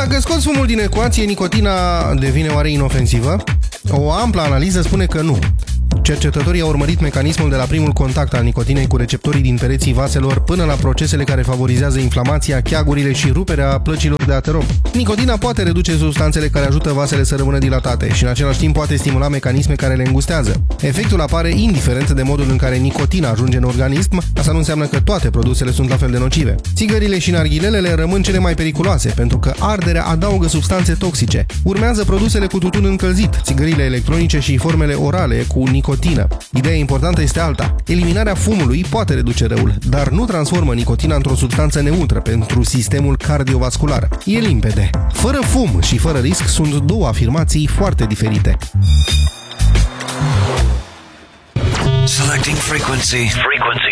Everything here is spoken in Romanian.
Dacă scoți fumul din ecuație, nicotina devine oare inofensivă? O amplă analiză spune că nu. Cercetătorii au urmărit mecanismul de la primul contact al nicotinei cu receptorii din pereții vaselor până la procesele care favorizează inflamația, cheagurile și ruperea plăcilor de aterom. Nicotina poate reduce substanțele care ajută vasele să rămână dilatate și în același timp poate stimula mecanisme care le îngustează. Efectul apare indiferent de modul în care nicotina ajunge în organism, asta nu înseamnă că toate produsele sunt la fel de nocive. Țigările și narghilelele rămân cele mai periculoase pentru că arderea adaugă substanțe toxice. Urmează produsele cu tutun încălzit, țigările electronice și formele orale cu nicotină. Ideea importantă este alta. Eliminarea fumului poate reduce răul, dar nu transformă nicotina într-o substanță neutră pentru sistemul cardiovascular. E limpede. Fără fum și fără risc sunt două afirmații foarte diferite. Selecting frequency.